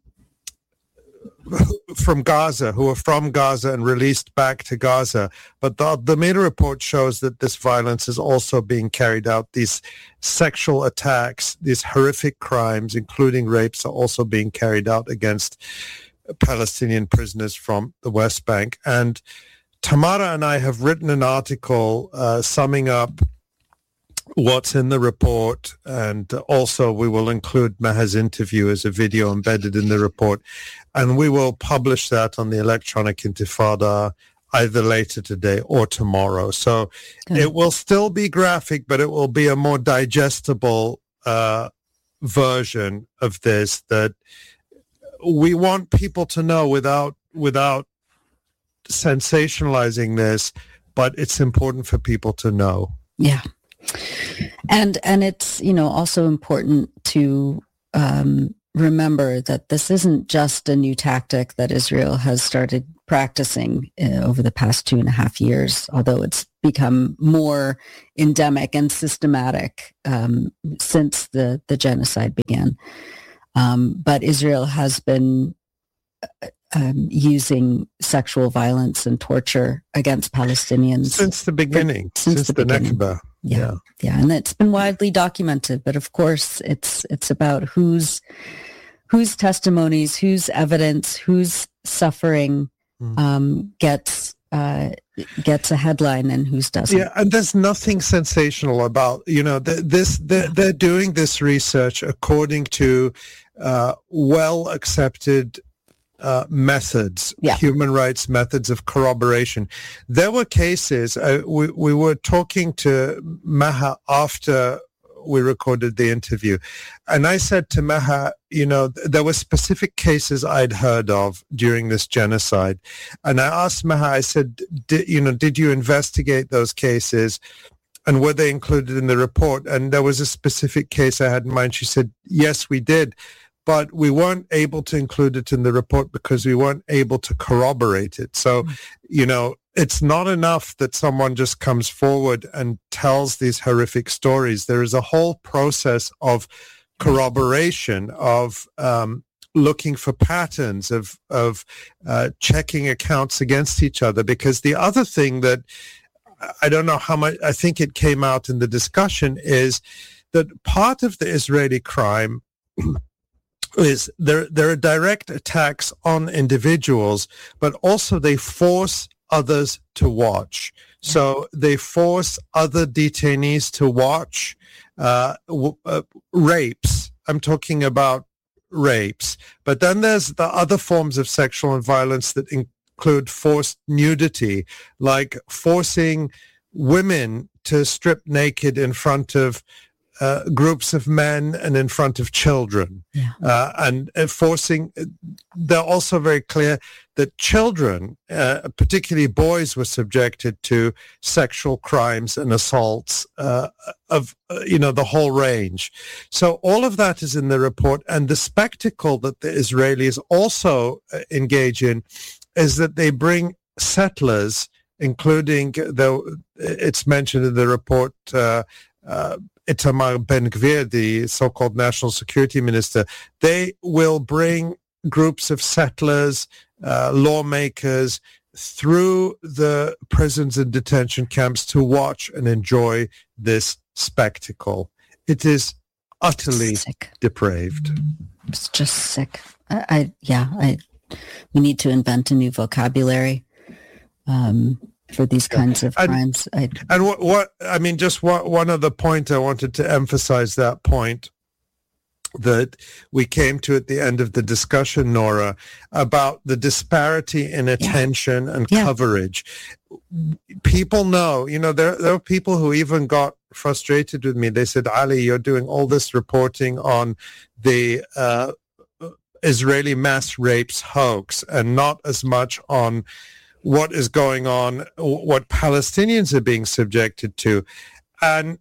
from Gaza, who are from Gaza and released back to Gaza. But the Al-Damir report shows that this violence is also being carried out. These sexual attacks, these horrific crimes, including rapes, are also being carried out against Palestinian prisoners from the West Bank. And Tamara and I have written an article uh, summing up what's in the report, and also we will include Maha's interview as a video embedded in the report, and we will publish that on the Electronic Intifada either later today or tomorrow. So Good. It will still be graphic, but it will be a more digestible uh version of this that we want people to know without without sensationalizing this, but it's important for people to know. Yeah. And and it's, you know, also important to um, remember that this isn't just a new tactic that Israel has started practicing uh, over the past two and a half years, although it's become more endemic and systematic um, since the, the genocide began. Um, but Israel has been um, using sexual violence and torture against Palestinians since the beginning, for, since, since the, the beginning. Nakba. Yeah, yeah, yeah, and it's been widely documented. But of course, it's it's about whose whose testimonies, whose evidence, whose suffering mm. um, gets uh, gets a headline and whose doesn't. Yeah, and there's nothing sensational about, you know, th- this. They're, they're doing this research according to uh, well accepted Uh, methods, yeah. human rights methods of corroboration. There were cases, uh, we, we were talking to Maha after we recorded the interview, and I said to Maha, you know, th- there were specific cases I'd heard of during this genocide, and I asked Maha, I said, did, you know, did you investigate those cases, and were they included in the report? And there was a specific case I had in mind. She said, yes, we did. But we weren't able to include it in the report because we weren't able to corroborate it. So, you know, it's not enough that someone just comes forward and tells these horrific stories. There is a whole process of corroboration, of um, looking for patterns, of, of uh, checking accounts against each other. Because the other thing that I don't know how much, I think it came out in the discussion, is that part of the Israeli crime is there there are direct attacks on individuals, but also they force others to watch. So they force other detainees to watch uh, w- uh, rapes. I'm talking about rapes. But then there's the other forms of sexual violence that include forced nudity, like forcing women to strip naked in front of Uh, groups of men and in front of children. Yeah. Uh, and uh, forcing, they're also very clear that children, uh, particularly boys, were subjected to sexual crimes and assaults uh, of, uh, you know, the whole range. So all of that is in the report. And the spectacle that the Israelis also uh, engage in is that they bring settlers, including, though it's mentioned in the report, uh, uh, Itamar Ben-Gvir, the so-called national security minister, they will bring groups of settlers, uh, lawmakers through the prisons and detention camps to watch and enjoy this spectacle. It is utterly sick. Depraved. It's just sick. I, I yeah, I we need to invent a new vocabulary. Um for these kinds of and, crimes. I, and what, what, I mean, just one, one other point, I wanted to emphasize that point that we came to at the end of the discussion, Nora, about the disparity in attention yeah. and yeah. coverage. People know, you know, there, there are people who even got frustrated with me. They said, Ali, you're doing all this reporting on the uh, Israeli mass rapes hoax and not as much on what is going on, what Palestinians are being subjected to. And,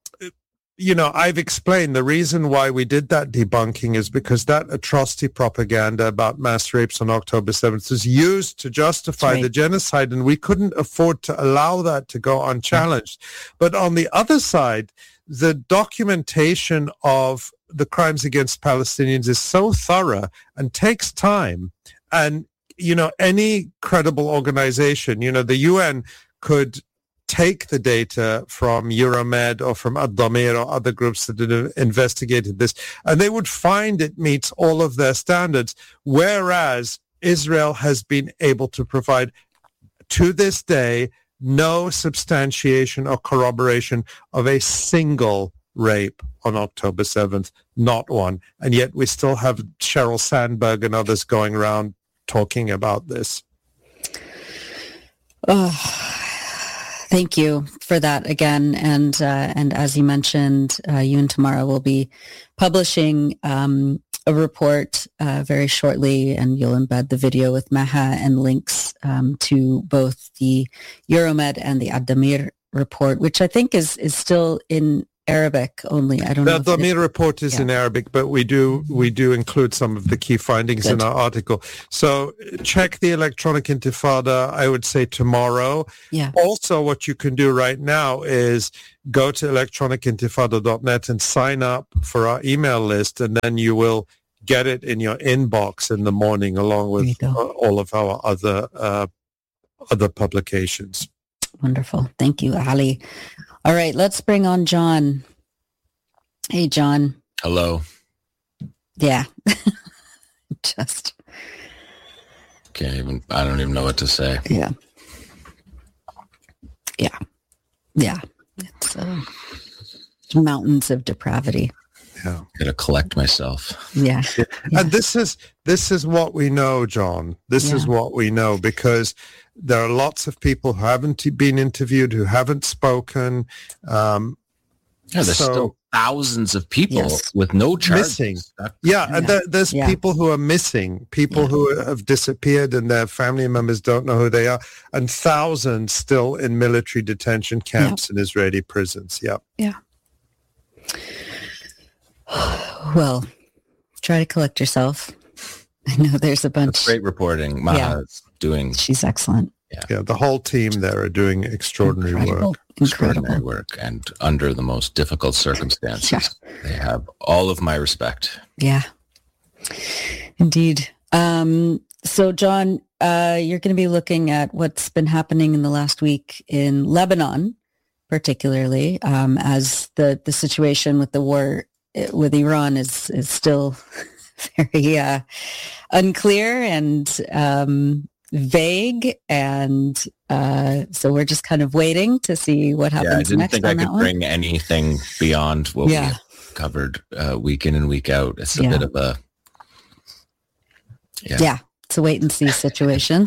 you know, I've explained the reason why we did that debunking is because that atrocity propaganda about mass rapes on October seventh was used to justify right. the genocide, and we couldn't afford to allow that to go unchallenged. Yeah. But on the other side, the documentation of the crimes against Palestinians is so thorough and takes time. And you know, any credible organization, you know, the U N could take the data from Euromed or from Ad-Damir or other groups that have investigated this, and they would find it meets all of their standards, whereas Israel has been able to provide, to this day, no substantiation or corroboration of a single rape on October seventh, not one. And yet we still have Sheryl Sandberg and others going around talking about this. Oh, Thank you for that again. And uh, and as you mentioned, uh, you and Tamara will be publishing um, a report uh, very shortly, and you'll embed the video with Maha and links um, to both the Euromed and the Ad-Damir report, which I think is is still in Arabic only. I don't the, know. The Damir report is yeah. in Arabic, but we do we do include some of the key findings Good. in our article. So check the Electronic Intifada, I would say tomorrow. Yeah. Also, what you can do right now is go to electronic intifada dot net and sign up for our email list, and then you will get it in your inbox in the morning along with all of our other uh, other publications. Wonderful. Thank you, Ali. All right, let's bring on John. Hey, John. Hello. Yeah. Just. Can't even, I don't even know what to say. Yeah. Yeah. Yeah. It's uh, mountains of depravity. Yeah. Gotta collect myself. Yeah. yeah. And this is, this is what we know, John. This yeah. is what we know, because there are lots of people who haven't been interviewed, who haven't spoken. Um, yeah, there's so, still thousands of people yes. with no charges. Missing. Yeah, yeah, and there, there's yeah. people who are missing, people yeah. who have disappeared and their family members don't know who they are, and thousands still in military detention camps yeah. in Israeli prisons. Yeah. Yeah. Well, try to collect yourself. I know there's a bunch. That's great reporting. Maha yeah. is doing. She's excellent. Yeah. yeah, the whole team there are doing extraordinary Incredible. work. Incredible. Extraordinary work, and under the most difficult circumstances. Yeah. They have all of my respect. Yeah, indeed. Um, so, John, uh, you're going to be looking at what's been happening in the last week in Lebanon, particularly um, as the, the situation with the war with Iran is, is still very uh, unclear and um, vague, and uh, so we're just kind of waiting to see what happens. Yeah, I didn't next think I could one. bring anything beyond what yeah. we have covered uh, week in and week out. It's a yeah. bit of a yeah. yeah, it's a wait and see situation.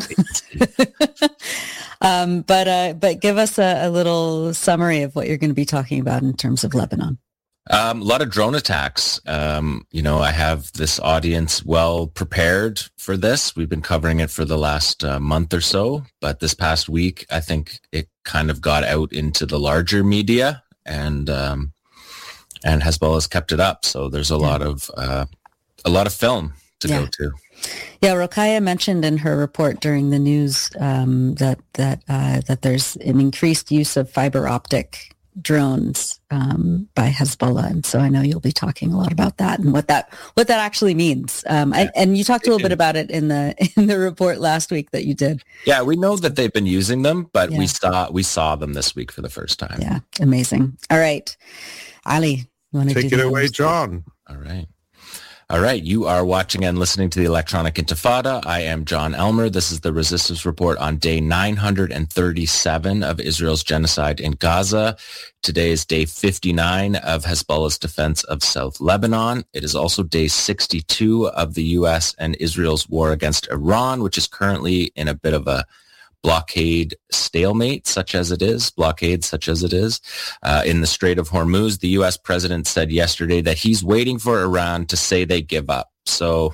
um, but uh, but give us a, a little summary of what you're going to be talking about in terms of Lebanon. Um, a lot of drone attacks. Um, you know, I have this audience well prepared for this. We've been covering it for the last uh, month or so, but this past week, I think it kind of got out into the larger media, and um, and Hezbollah's kept it up. So there's a yeah. lot of uh, a lot of film to yeah. go to. Yeah, Rokhaya mentioned in her report during the news um, that that uh, that there's an increased use of fiber optic drones um, by Hezbollah, and so I know you'll be talking a lot about that and what that what that actually means. Um, I, and you talked a little bit about it in the in the report last week that you did. Yeah, we know that they've been using them, but yeah. we saw we saw them this week for the first time. Yeah, amazing. All right, Ali, you want to take it away, John? All right. All right, you are watching and listening to the Electronic Intifada. I am John Elmer. This is the Resistance Report on day nine hundred thirty-seven of Israel's genocide in Gaza. Today is day fifty-nine of Hezbollah's defense of South Lebanon. It is also day sixty-two of the U S and Israel's war against Iran, which is currently in a bit of a blockade stalemate, such as it is, blockade such as it is, uh, in the Strait of Hormuz. The U S president said yesterday that he's waiting for Iran to say they give up. So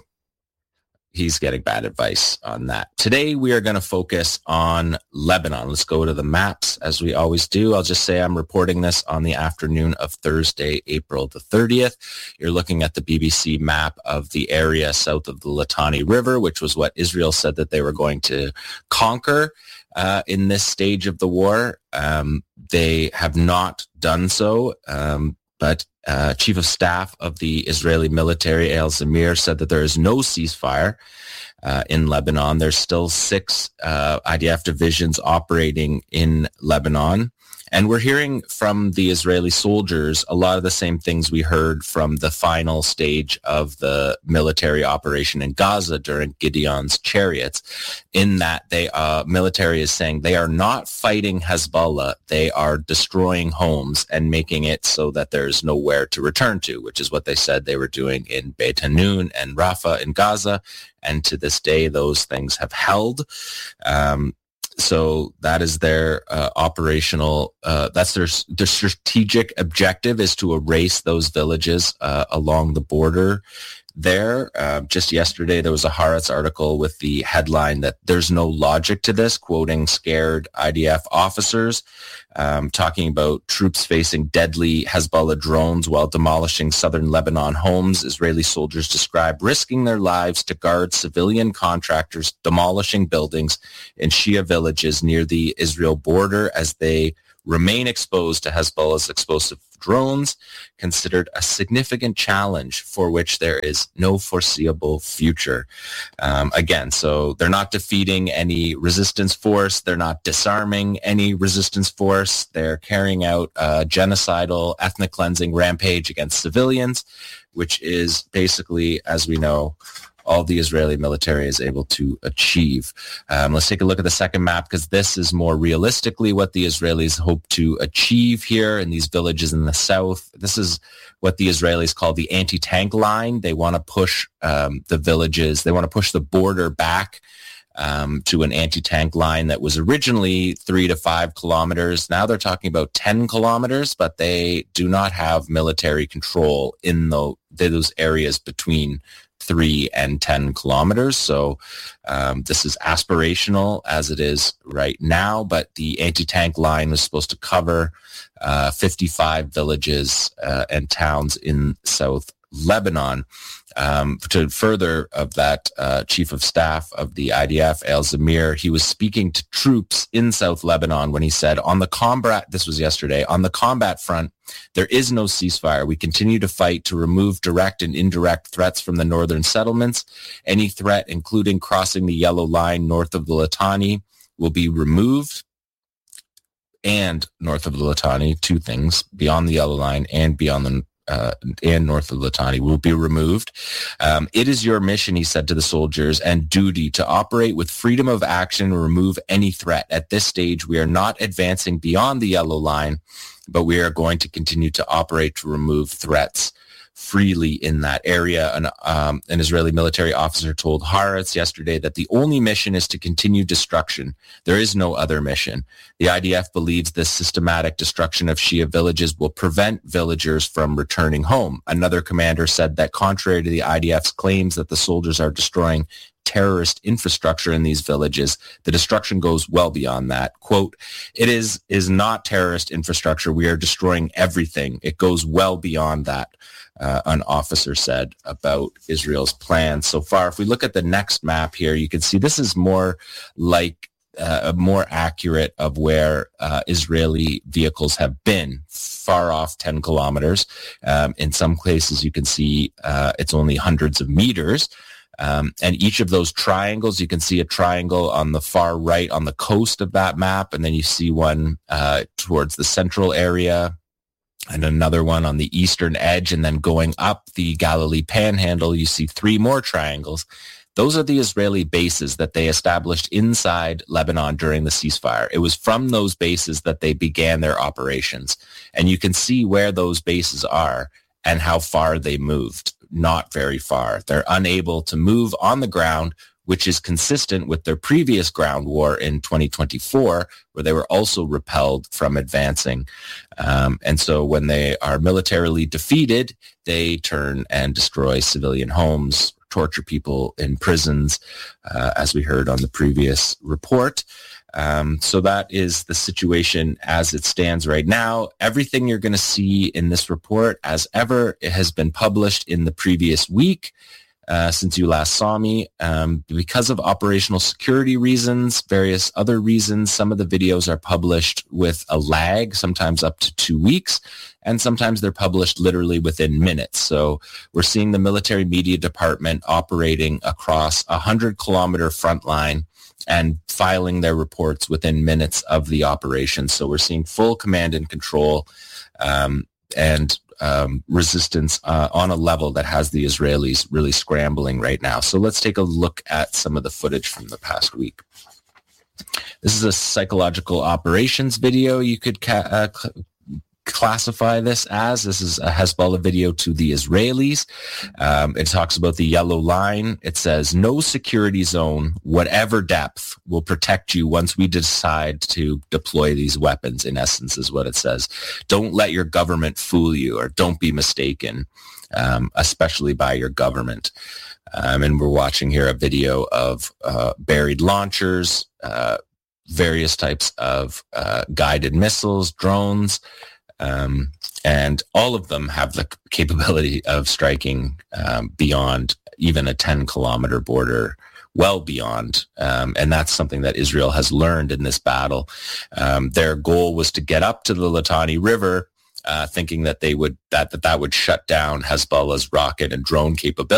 he's getting bad advice on that. Today, we are going to focus on Lebanon. Let's go to the maps as we always do. I'll just say I'm reporting this on the afternoon of Thursday, April the thirtieth. You're looking at the B B C map of the area south of the Litani River, which was what Israel said that they were going to conquer uh, in this stage of the war. Um, they have not done so, um, but Uh, Chief of Staff of the Israeli military, Eyal Zamir, said that there is no ceasefire uh, in Lebanon. There's still six uh, I D F divisions operating in Lebanon. And we're hearing from the Israeli soldiers a lot of the same things we heard from the final stage of the military operation in Gaza during Gideon's chariots, in that they uh, military is saying they are not fighting Hezbollah. They are destroying homes and making it so that there's nowhere to return to, which is what they said they were doing in Beit Hanun and Rafah in Gaza. And to this day, those things have held. Um, so that is their uh, operational, uh, that's their, their strategic objective, is to erase those villages uh, along the border there. Uh, just yesterday, there was a Haaretz article with the headline that there's no logic to this, quoting scared I D F officers, um, talking about troops facing deadly Hezbollah drones while demolishing southern Lebanon homes. Israeli soldiers describe risking their lives to guard civilian contractors demolishing buildings in Shia villages near the Israel border as they remain exposed to Hezbollah's explosive drones, considered a significant challenge for which there is no foreseeable future. Um, again, so they're not defeating any resistance force. They're not disarming any resistance force. They're carrying out a genocidal, ethnic cleansing rampage against civilians, which is basically, as we know, all the Israeli military is able to achieve. Um, let's take a look at the second map, because this is more realistically what the Israelis hope to achieve here in these villages in the south. This is what the Israelis call the anti-tank line. They want to push um, the villages, they want to push the border back um, to an anti-tank line that was originally three to five kilometers. Now they're talking about ten kilometers, but they do not have military control in the, those areas between three and ten kilometers. So um, this is aspirational as it is right now, but the anti-tank line was supposed to cover uh, fifty-five villages uh, and towns in South Lebanon. Um, to further of that, uh, Chief of Staff of the I D F, El Zamir, he was speaking to troops in South Lebanon when he said, on the combat, this was yesterday, on the combat front, there is no ceasefire. We continue to fight to remove direct and indirect threats from the northern settlements. Any threat, including crossing the yellow line north of the Litani, will be removed. And north of the Litani, two things, beyond the yellow line and beyond the Uh, and north of Litani will be removed. Um, it is your mission, he said to the soldiers, and duty to operate with freedom of action and remove any threat. At this stage, we are not advancing beyond the yellow line, but we are going to continue to operate to remove threats freely in that area. An, um, an Israeli military officer told Haaretz yesterday that the only mission is to continue destruction. There is no other mission. The I D F believes this systematic destruction of Shia villages will prevent villagers from returning home. Another commander said that contrary to the I D F's claims that the soldiers are destroying terrorist infrastructure in these villages, the destruction goes well beyond that. Quote, it is, is not terrorist infrastructure. We are destroying everything. It goes well beyond that. Uh, an officer said about Israel's plans so far. If we look at the next map here, you can see this is more like uh, more accurate of where uh, Israeli vehicles have been, far off ten kilometers. Um, in some places, you can see uh, it's only hundreds of meters. Um, and each of those triangles, you can see a triangle on the far right on the coast of that map, and then you see one uh, towards the central area, and another one on the eastern edge, and then going up the Galilee Panhandle, you see three more triangles. Those are the Israeli bases that they established inside Lebanon during the ceasefire. It was from those bases that they began their operations. And you can see where those bases are and how far they moved. Not very far. They're unable to move on the ground, which is consistent with their previous ground war in twenty twenty-four, where they were also repelled from advancing. Um, and so when they are militarily defeated, they turn and destroy civilian homes, torture people in prisons, uh, as we heard on the previous report. Um, so that is the situation as it stands right now. Everything you're going to see in this report, as ever, it has been published in the previous week. Uh, since you last saw me, um, because of operational security reasons, various other reasons, some of the videos are published with a lag, sometimes up to two weeks, and sometimes they're published literally within minutes. So we're seeing the military media department operating across a hundred kilometer front line and filing their reports within minutes of the operation. So we're seeing full command and control um, and Um, resistance uh, on a level that has the Israelis really scrambling right now. So let's take a look at some of the footage from the past week. This is a psychological operations video, you could ca- uh, classify this as. This is a Hezbollah video to the Israelis. Um, it talks about the yellow line. It says, no security zone, whatever depth, will protect you once we decide to deploy these weapons, in essence, is what it says. Don't let your government fool you, or don't be mistaken, um, especially by your government. Um, and we're watching here a video of uh, buried launchers, uh, various types of uh, guided missiles, drones, Um, and all of them have the capability of striking um, beyond even a ten kilometer border, well beyond. Um, and that's something that Israel has learned in this battle. Um, their goal was to get up to the Litani River, uh, thinking that they would that, that that would shut down Hezbollah's rocket and drone capability.